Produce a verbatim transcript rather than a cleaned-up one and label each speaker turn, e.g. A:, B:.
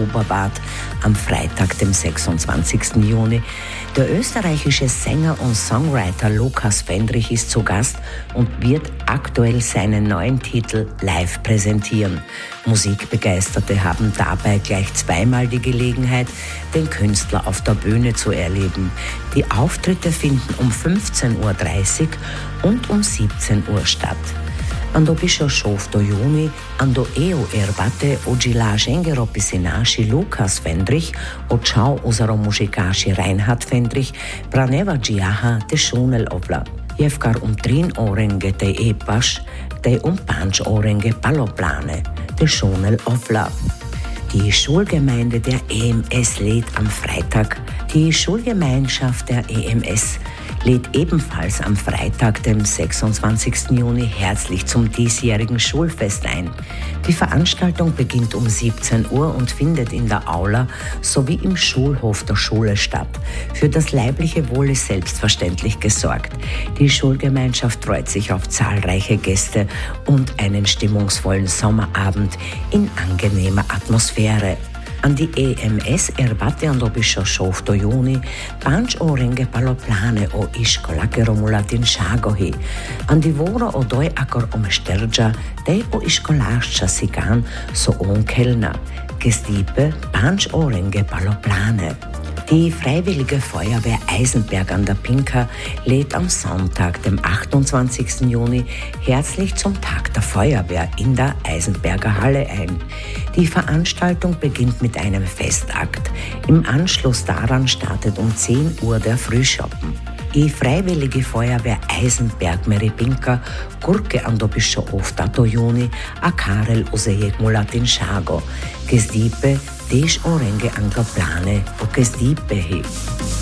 A: Oberbad am Freitag, dem sechsundzwanzigsten Juni. Der österreichische Sänger und Songwriter Lukas Fendrich ist zu Gast und wird aktuell seinen neuen Titel live präsentieren. Musikbegeisterte haben dabei gleich zweimal die Gelegenheit, den Künstler auf der Bühne zu erleben. Die Auftritte finden um fünfzehn Uhr dreißig und um siebzehn Uhr statt. Ando pišel šov do juni, ando eu erbate odžilaš engero pisinaši Lukas Fendrich, odčal ozero mužikaši Reinhard Fendrich, praneva džiaha te šunel ovla. Jevkar um trin orenge te epaš, te um panč orenge paloplane, te šunel ovla. Die Schulgemeinde der E M S lädt am Freitag. Die Schulgemeinschaft der E M S lädt ebenfalls am Freitag, dem sechsundzwanzigsten Juni, herzlich zum diesjährigen Schulfest ein. Die Veranstaltung beginnt um siebzehn Uhr und findet in der Aula sowie im Schulhof der Schule statt. Für das leibliche Wohl ist selbstverständlich gesorgt. Die Schulgemeinschaft freut sich auf zahlreiche Gäste und einen stimmungsvollen Sommerabend in angenehmer Atmosphäre. An die E M S erbate ando pišel šov do juni, panč orenge paloplane o iškola keromulatin šagohi. Andi vora odoj akor om šterdža, te o iškolašča sigan so on kelna. Gestipe panč orenge paloplane. Die Freiwillige Feuerwehr Eisenberg an der Pinka lädt am Sonntag, dem achtundzwanzigsten Juni, herzlich zum Tag der Feuerwehr in der Eisenberger Halle ein. Die Veranstaltung beginnt mit einem Festakt. Im Anschluss daran startet um zehn Uhr der Frühschoppen. Die Freiwillige Feuerwehr Eisenberg Meripinka kurke ando pišel ofta do juni, a Karel uzejek mulatin šago. Gezdipe Dež orenge angloplane o gezdipe hi.